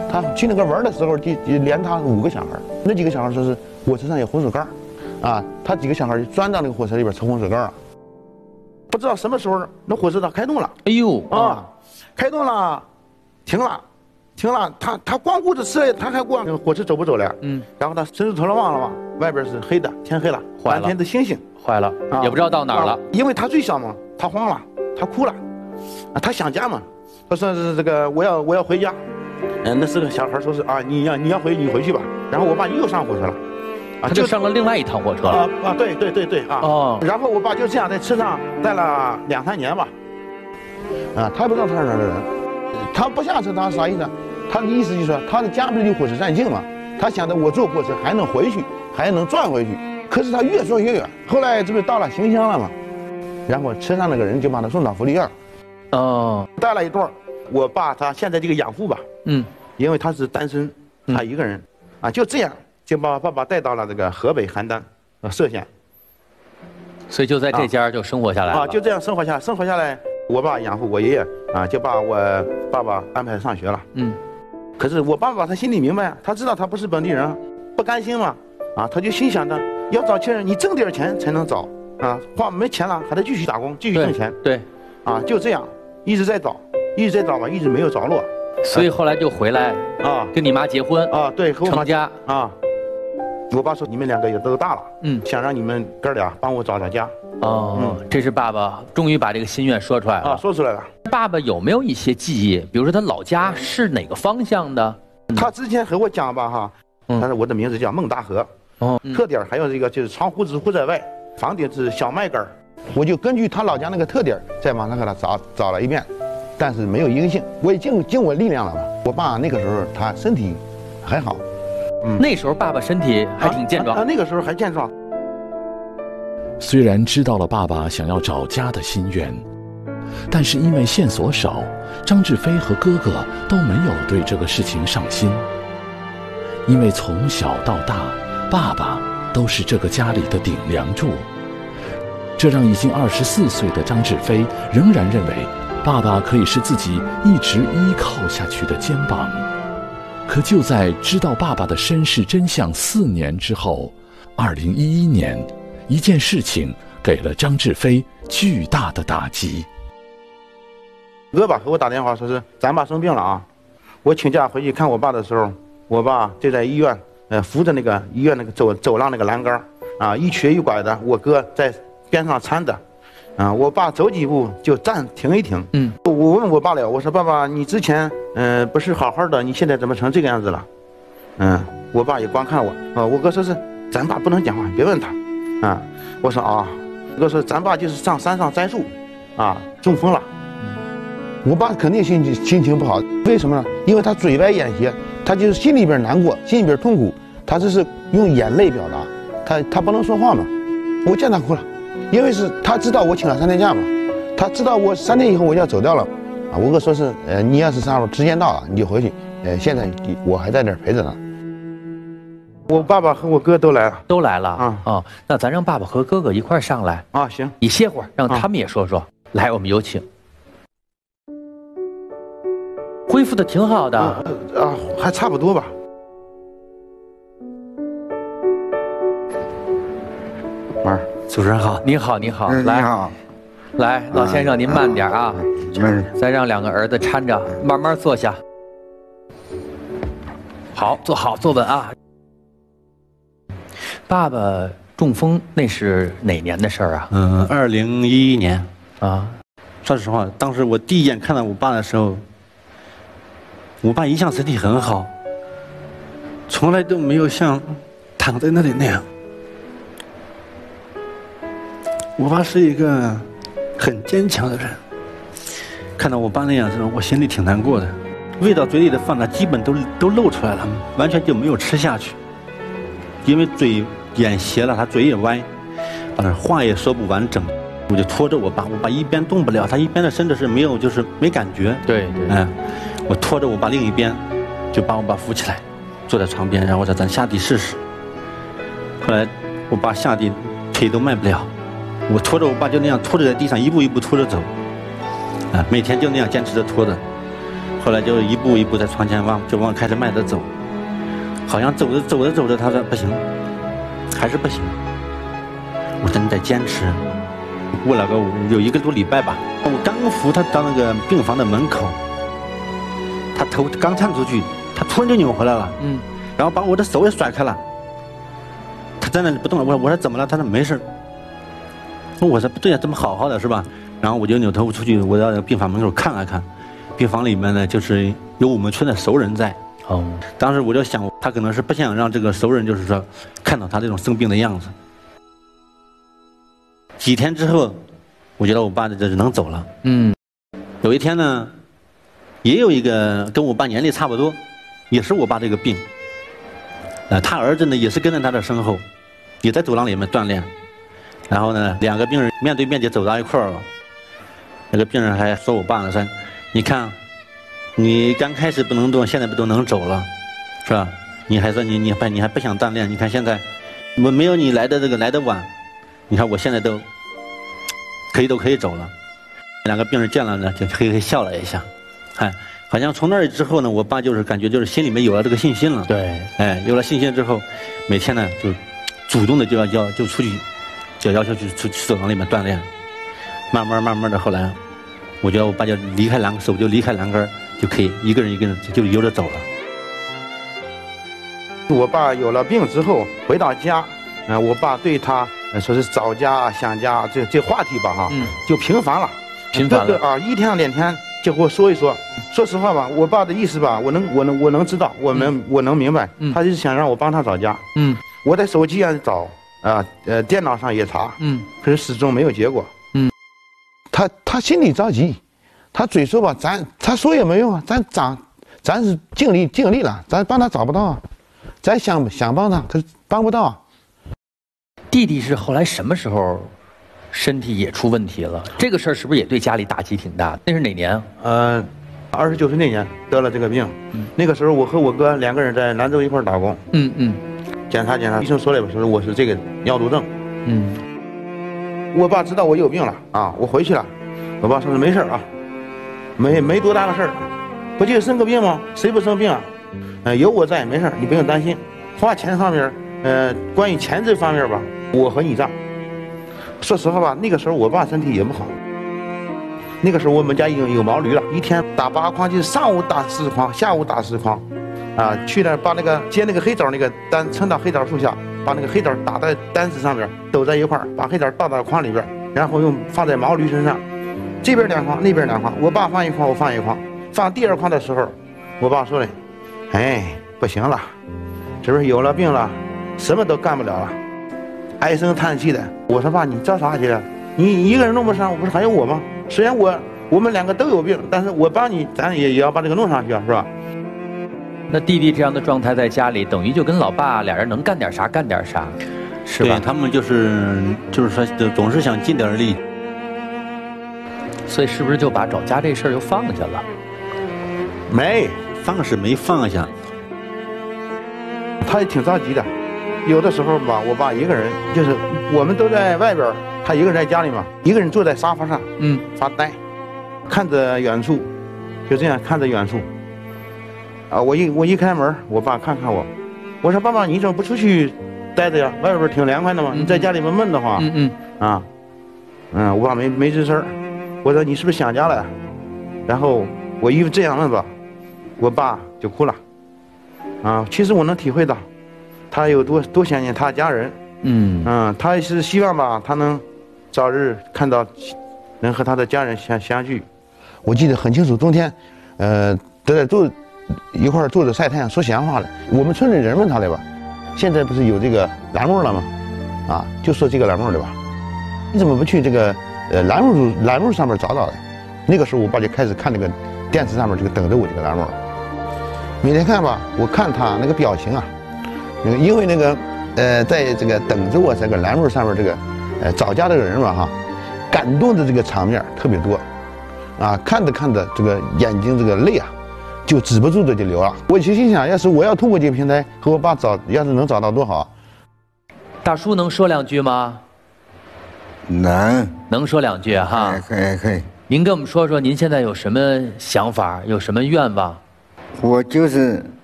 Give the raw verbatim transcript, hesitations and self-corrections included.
他去那个玩的时候，就就连他五个小孩，那几个小孩说是火车上有红薯干，啊，他几个小孩就钻到那个火车里边吃红薯干了。不知道什么时候那火车它开动了， 哎呦啊，开动了，停了，停了，他他光顾着吃，他还管火车走不走了，嗯，然后他伸出头来望了望，外边是黑的，天黑了，满天的星星， 坏了，也不知道到哪儿了， 因为他最小嘛，他慌了，他哭了，啊，他想家嘛，他说是这个我要我要回家。嗯，那是个小孩说是啊，你要你要回你回去吧。然后我爸又上火车了， 啊，就上了另外一趟火车了。 啊啊，对对对对啊。哦。然后我爸就这样在车上待了两三年吧。啊，他不知道他是哪儿的人，他不下车，他啥意思？他的意思就是说，他的家不是离火车站近嘛，他想着我坐火车还能回去，还能转回去。可是他越坐越远，后来这不是到了新乡了嘛？然后车上那个人就把他送到福利院。哦。待了一段。我爸他现在这个养父吧，嗯，因为他是单身，他一个人，嗯、啊，就这样就把爸爸带到了这个河北邯郸，呃，歙县， 所以就在这家就生活下来了。 啊，就这样生活下来，生活下来，我爸养父我爷爷啊，就把我爸爸安排上学了，嗯，可是我爸爸他心里明白，他知道他不是本地人，不甘心嘛，啊，他就心想着要找亲人，你挣点钱才能找，啊，花没钱了还得继续打工，继续挣钱， 对， 啊，就这样一直在找。一直在找吧，一直没有着落， 所以后来就回来啊，跟你妈结婚啊，对，和我妈成家啊。我爸说你们两个也都大了，嗯，想让你们哥俩帮我找找家。 哦，嗯，这是爸爸终于把这个心愿说出来了。 啊，说出来了。 爸爸有没有一些记忆？比如说他老家是哪个方向的？ 他之前和我讲吧，哈，但是我的名字叫孟大河，哦，特点还有这个就是窗户纸糊在外，房顶是小麦秆，我就根据他老家那个特点，在网上给他找找了一遍。但是没有音信，我也尽尽我力量了吧。我爸那个时候他身体还好， 嗯，那时候爸爸身体还挺健壮， 啊，啊那个时候还健壮。 虽然知道了爸爸想要找家的心愿，但是因为线索少，张志飞和哥哥都没有对这个事情上心。因为从小到大，爸爸都是这个家里的顶梁柱，这让已经二十四岁的张志飞仍然认为。爸爸可以是自己一直依靠下去的肩膀，可就在知道爸爸的身世真相四年之后，二零一一年，一件事情给了张志飞巨大的打击。 哥吧和我打电话说是咱爸生病了啊，我请假回去看我爸的时候，我爸就在医院，呃，扶着那个医院那个走走廊那个栏杆啊，一瘸一拐的，我哥在边上搀着。啊，我爸走几步就站停一停。嗯，我问我爸了，我说爸爸，你之前嗯、呃、不是好好的，你现在怎么成这个样子了？嗯，我爸也光看我。啊，我哥说是咱爸不能讲话，你别问他。啊，我说啊，我哥说咱爸就是上山上栽树，啊，中风了。我爸肯定心情心情不好，为什么呢？因为他嘴歪眼斜，他就是心里边难过，心里边痛苦，他这是用眼泪表达，他他不能说话嘛。我见他哭了。因为是他知道我请了三天假嘛，他知道我三天以后我就要走掉了，啊，我哥说是，呃，你要是啥时候时间到了你就回去，呃，现在我还在这儿陪着呢。我爸爸和我哥都来了， 都来了啊啊！那咱让爸爸和哥哥一块儿上来啊，行， 你歇会儿，让他们也说说。啊、来，我们有请。恢复的挺好的啊、 呃呃，还差不多吧。 妈儿。主持人好， 您好，您好， 嗯、 来， 你好， 来，老先生您慢点啊， 嗯， 再让两个儿子搀着，慢慢坐下。好，坐好，坐稳啊。爸爸中风那是哪年的事儿啊？ 嗯，二零一一年啊。 说实话，当时我第一眼看到我爸的时候，我爸一向身体很好，从来都没有像躺在那里那样。我爸是一个很坚强的人，看到我爸那样子，我心里挺难过的。喂到嘴里的饭呢，基本都都露出来了，完全就没有吃下去，因为嘴眼斜了，他嘴也歪，完了话也说不完整。我就拖着我爸，我爸一边动不了，他一边的身子是没有，就是没感觉。 对对， 嗯，我拖着我爸另一边，就把我爸扶起来，坐在床边，然后我说咱下地试试。后来我爸下地腿都迈不了。我拖着我爸就那样拖着在地上一步一步拖着走，啊，每天就那样坚持着拖着。后后来就一步一步在床前往就往开始迈着走，好像走着走着走着，他说不行，还是不行。我说你得坚持。过了个有一个多礼拜吧，我刚扶他到那个病房的门口，他头刚探出去，他突然就扭回来了，嗯，然后把我的手也甩开了。他在那里不动了，我说我说怎么了？他说没事。我说不对啊，这么好好的是吧？然后我就扭头出去，我到病房门口看了看，病房里面呢就是有我们村的熟人在。哦，当时我就想，他可能是不想让这个熟人就是说看到他这种生病的样子。几天之后，我觉得我爸这是能走了。嗯，有一天呢，也有一个跟我爸年龄差不多，也是我爸这个病。呃，他儿子呢也是跟在他的身后，也在走廊里面锻炼。然后呢，两个病人面对面就走到一块儿了。那个病人还说我爸呢，说：“你看，你刚开始不能动，现在不都能走了，是吧？你还说你你还你还不想锻炼？你看现在，我没有你来的这个来的晚。”你看我现在都可以都可以走了，两个病人见了呢就嘿嘿笑了一下，哎，好像从那儿之后呢，我爸就是感觉就是心里面有了这个信心了。对，哎，有了信心之后，每天呢就主动的就要要就出去，就要求去出去走廊里面锻炼，慢慢慢慢的后来，我觉得我爸就离开栏手就离开栏杆就可以一个人一个人就悠着走了。 我爸有了病之后回到家，呃，我爸对他。说是找家想家这这话题吧哈，嗯，就频繁了， 频繁了啊，一天两天就给我说一说。说实话吧，我爸的意思吧，我能我能我能知道，我能、嗯、我能明白，嗯，他就是想让我帮他找家，嗯，我在手机上找啊，呃，电脑上也查，嗯，可是始终没有结果， 嗯，他他心里着急，他嘴说吧，咱他说也没用啊，咱咱咱是尽力尽力了，咱帮他找不到啊，咱想想帮他，可是帮不到啊。 弟弟是后来什么时候身体也出问题了？这个事儿是不是也对家里打击挺大的？那是哪年？ 呃，二十九岁那年得了这个病。嗯，那个时候我和我哥两个人在兰州一块打工。嗯嗯，检查检查，医生说了吧，说我是这个尿毒症。嗯，我爸知道我有病了啊，我回去了，我爸说是没事啊，没没多大的事儿，不就生个病吗？谁不生病啊？呃，有我在，没事，你不用担心。花钱方面，呃，关于钱这方面吧。我和你账，说实话吧，那个时候我爸身体也不好。那个时候我们家已经有毛驴了，一天打八筐，就是上午打十筐，下午打十筐，啊，去那把那个接那个黑枣那个单撑到黑枣树下，把那个黑枣打在单子上面，抖在一块儿，把黑枣倒到筐里边，然后用放在毛驴身上，这边两筐，那边两筐，我爸放一筐，我放一筐。放第二筐的时候，我爸说嘞，哎，不行了，是不是有了病了，什么都干不了了。唉声叹气的，我说爸，你着啥急了？你一个人弄不上，我不是还有我吗？虽然我我们两个都有病，但是我帮你，咱也也要把这个弄上去啊，是吧？ 那弟弟这样的状态在家里，等于就跟老爸俩人能干点啥干点啥，是吧？ 对，他们就是就是说总是想尽点力， 所以是不是就把找家这事儿就放下了？ 没放是没放下， 他也挺着急的。有的时候吧，我爸一个人，就是我们都在外边，他一个人在家里嘛，一个人坐在沙发上，嗯，发呆，看着远处，就这样看着远处。啊，我一我一开门，我爸看看我，我说爸爸，你怎么不出去待着呀？外边挺凉快的嘛，你在家里面闷得慌。嗯嗯。啊，嗯，我爸没没吱声。我说你是不是想家了呀？然后我一这样问吧，我爸就哭了。啊，其实我能体会到。他有多多想念他家人，嗯嗯，他是希望吧，他能早日看到，能和他的家人相相聚。 我记得很清楚，冬天，呃，都在坐一块坐着晒太阳说闲话了。我们村里人问他的吧，现在不是有这个栏目了吗？啊，就说这个栏目的吧，你怎么不去这个呃栏目栏目上面找找的？那个时候我爸就开始看这个电视上面这个等着我这个栏目，每天看吧，我看他那个表情啊。因为那个，呃，在这个等着我这个栏目上面这个，呃，找家这个人嘛哈，感动的这个场面特别多，啊，看着看着这个眼睛这个泪啊，就止不住的就流了。我就心想，要是我要通过这个平台和我爸找，要是能找到多好。 大叔能说两句吗？ 能， 能说两句哈。 可以可以。 您跟我们说说您现在有什么想法，有什么愿望？ 我就是